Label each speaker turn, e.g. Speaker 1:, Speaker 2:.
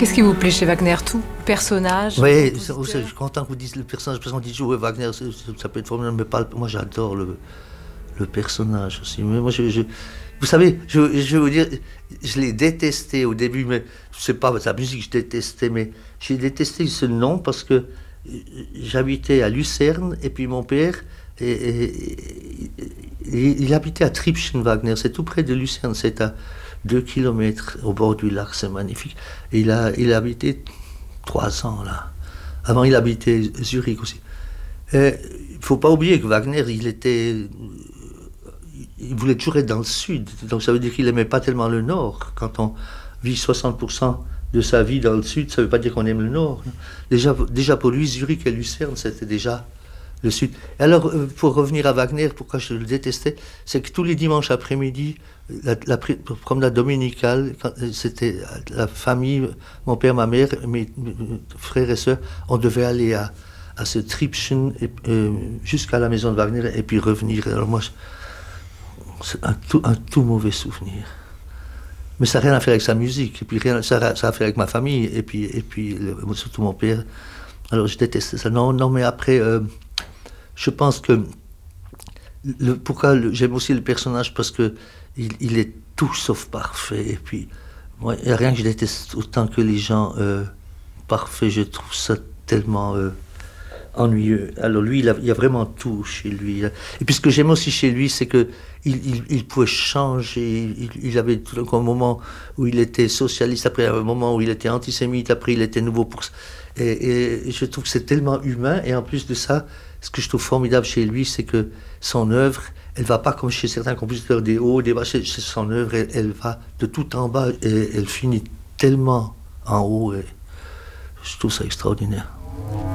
Speaker 1: Qu'est-ce qui vous plaît chez Wagner? Tout? Personnage?
Speaker 2: Oui, je suis content que vous disiez le personnage, parce qu'on dit toujours Wagner, ça peut être formidable, mais pas, moi j'adore le personnage aussi. Mais moi, vous savez, je vais vous dire, je l'ai détesté au début, mais c'est pas sa musique que je détestais, mais j'ai détesté ce nom parce que j'habitais à Lucerne, et puis mon père, il habitait à Tribschen, Wagner, c'est tout près de Lucerne, c'est à 2 kilomètres au bord du lac, c'est magnifique. Et il a habité 3 ans là. Avant, il habitait Zurich aussi. Il ne faut pas oublier que Wagner, il voulait toujours être dans le sud. Donc ça veut dire qu'il n'aimait pas tellement le nord. Quand on vit 60% de sa vie dans le sud, ça ne veut pas dire qu'on aime le nord. Déjà pour lui, Zurich et Lucerne, c'était déjà le sud. Et alors, pour revenir à Wagner, pourquoi je le détestais, c'est que tous les dimanches après-midi, la promenade dominicale, c'était la famille, mon père, ma mère, mes frères et sœurs, on devait aller à ce Tribschen jusqu'à la maison de Wagner et puis revenir. Alors moi, c'est un tout mauvais souvenir. Mais ça n'a rien à faire avec sa musique, et puis ça a à faire avec ma famille, et puis surtout mon père. Alors je détestais ça. Non, mais après, je pense que pourquoi j'aime aussi le personnage, parce que il est tout sauf parfait. Et puis, moi, il n'y a rien que je déteste autant que les gens parfaits. Je trouve ça tellement ennuyeux. Alors lui, il y a vraiment tout chez lui. Et puis ce que j'aime aussi chez lui, c'est que il pouvait changer. Il avait tout d'un coup un moment où il était socialiste, après un moment où il était antisémite, après il était nouveau pour... Et je trouve que c'est tellement humain. Et en plus de ça, ce que je trouve formidable chez lui, c'est que son œuvre, elle va pas comme chez certains compositeurs des hauts, des bas. Chez son œuvre, elle va de tout en bas et elle finit tellement en haut. Et je trouve ça extraordinaire.